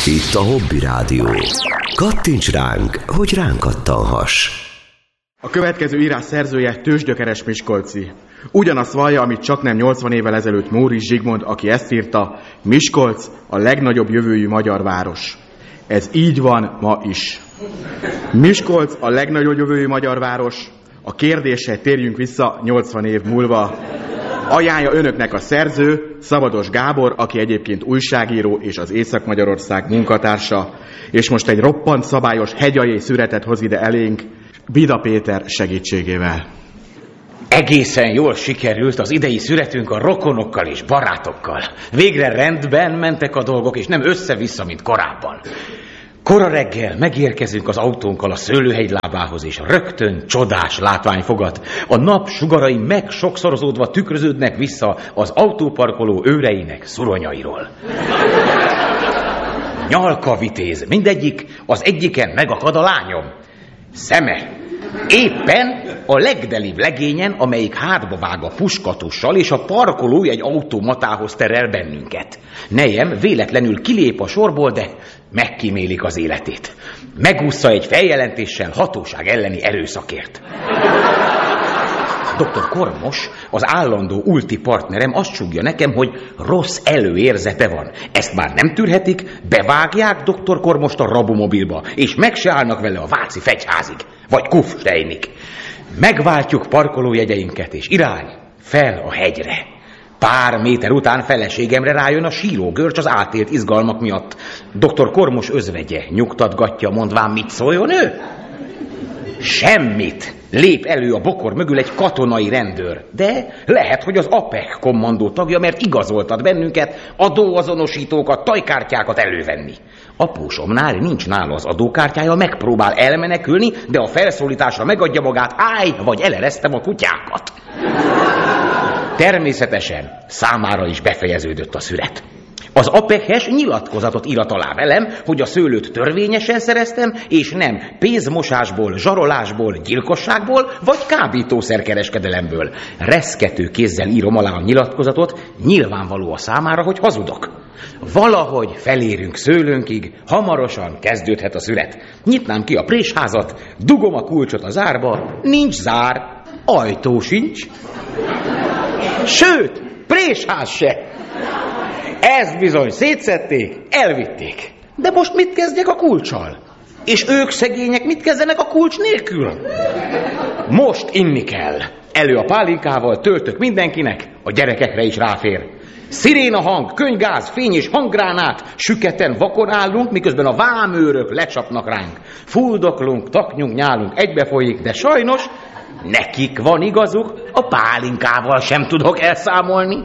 Itt a Hobby Rádió. Kattints ránk, hogy ránk kattanhass. A következő írás szerzője Tőzsgyökeres Miskolci. Ugyanazt vallja, amit csaknem 80 évvel ezelőtt Móricz Zsigmond, aki ezt írta: Miskolc a legnagyobb jövőjű magyar város. Ez így van ma is. Miskolc a legnagyobb jövőjű magyar város. A kérdésre térjünk vissza 80 év múlva. Ajánlja önöknek a szerző, Szabados Gábor, aki egyébként újságíró és az Észak-Magyarország munkatársa, és most egy roppant szabályos hegyalé szüretet hoz ide elénk, Vida Péter segítségével. Egészen jól sikerült az idei szüretünk a rokonokkal és barátokkal. Végre rendben mentek a dolgok, és nem össze-vissza, mint korábban. Kora reggel megérkezünk az autónkkal a szőlőhegylábához, és rögtön csodás látvány fogad. A nap sugarai megsokszorozódva tükröződnek vissza az autóparkoló őreinek szuronyairól. Nyalka vitéz, mindegyik, az egyiken megakad a lányom. Szeme éppen a legdelibb legényen, amelyik hátba vág a puskatussal, és a parkolója egy automatához terel bennünket. Nejem véletlenül kilép a sorból, de megkímélik az életét. Megúszza egy feljelentéssel hatóság elleni erőszakért. Dr. Kormos, az állandó ulti partnerem azt súgja nekem, hogy rossz előérzete van. Ezt már nem tűrhetik, bevágják Dr. Kormost a rabomobilba, és meg se állnak vele a Váci Fegyházig, vagy Kufsteinig. Megváltjuk parkolójegyeinket, és irány fel a hegyre. Pár méter után feleségemre rájön a sírógörcs az átélt izgalmak miatt. Dr. Kormos özvegye nyugtatgatja, mondván, mit szóljon ő? Semmit. Lép elő a bokor mögül egy katonai rendőr. De lehet, hogy az APEC kommandó tagja, mert igazoltat bennünket adóazonosítókat, tajkártyákat elővenni. Apósomnál nincs nála az adókártyája, megpróbál elmenekülni, de a felszólításra megadja magát: állj, vagy eleresztem a kutyákat. Természetesen számára is befejeződött a szüret. Az APEC-es nyilatkozatot írat alá velem, hogy a szőlőt törvényesen szereztem, és nem pénzmosásból, zsarolásból, gyilkosságból, vagy kábítószerkereskedelemből. Reszkető kézzel írom alá a nyilatkozatot, nyilvánvaló a számára, hogy hazudok. Valahogy felérünk szőlőnkig, hamarosan kezdődhet a szüret. Nyitnám ki a présházat, dugom a kulcsot a zárba, nincs zár, ajtó sincs. Sőt, présház se. Ezt bizony szétszedték, elvitték. De most mit kezdjek a kulccsal? És ők szegények mit kezdenek a kulcs nélkül? Most inni kell. Elő a pálinkával, töltök mindenkinek, a gyerekekre is ráfér. Sziréna hang, könygáz, fény és hanggránát, süketen vakon állunk, miközben a vámőrök lecsapnak ránk. Fuldoklunk, taknyunk, nyálunk, egybefolyik, de sajnos nekik van igazuk, a pálinkával sem tudok elszámolni.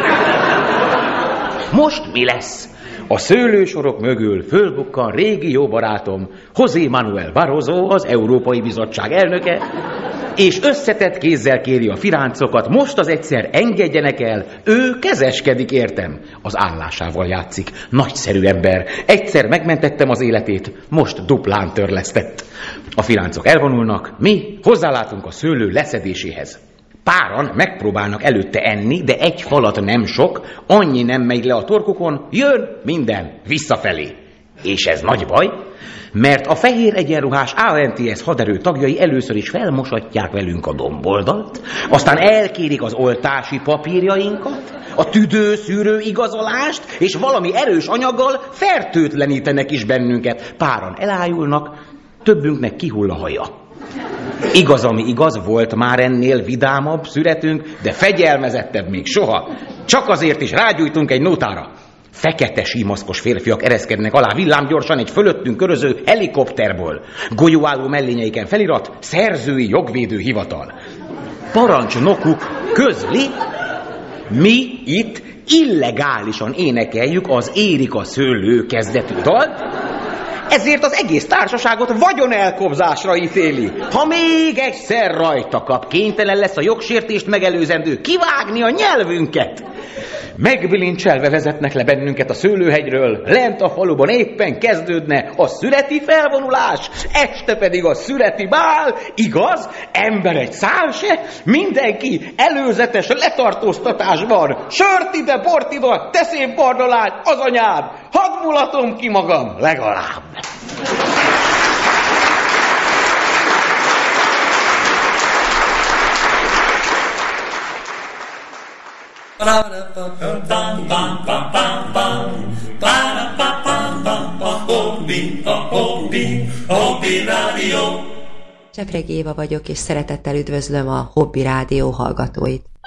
Most mi lesz? A szőlősorok mögül fölbukkan régi jó barátom, José Manuel Barroso, az Európai Bizottság elnöke, és összetett kézzel kéri a firáncokat, most az egyszer engedjenek el, ő kezeskedik értem. Az állásával játszik, nagyszerű ember, egyszer megmentettem az életét, most duplán törlesztett. A firáncok elvonulnak, mi hozzálátunk a szőlő leszedéséhez. Páran megpróbálnak előtte enni, de egy falat nem sok, annyi nem megy le a torkukon, jön minden visszafelé. És ez nagy baj, mert a fehér egyenruhás ANTS haderő tagjai először is felmosatják velünk a domboldalt, aztán elkérik az oltási papírjainkat, a tüdőszűrő igazolást, és valami erős anyaggal fertőtlenítenek is bennünket. Páran elájulnak, többünknek kihull a haja. Igaz, ami igaz, volt már ennél vidámabb szüretünk, de fegyelmezettebb még soha. Csak azért is rágyújtunk egy nótára. Fekete símaszkos férfiak ereszkednek alá villámgyorsan egy fölöttünk köröző helikopterből. Golyóálló mellényeiken felirat: szerzői jogvédő hivatal. Parancsnokuk közli, mi itt illegálisan énekeljük az Érik a szőlő kezdetű dalt, ezért az egész társaságot vagyonelkobzásra ítéli. Ha még egyszer rajta kap, kénytelen lesz a jogsértést megelőzendő kivágni a nyelvünket. Megbilincselve vezetnek le bennünket a szőlőhegyről, lent a faluban éppen kezdődne a szüreti felvonulás, este pedig a szüreti bál, igaz? Ember egy szál se, mindenki előzetes letartóztatásban, sört ide, bort ide, te szép barna lány, az anyád, hadd mulatom ki magam, legalább. Csepregi Éva vagyok, és szeretettel üdvözlöm a Hobby Rádió hallgatóit.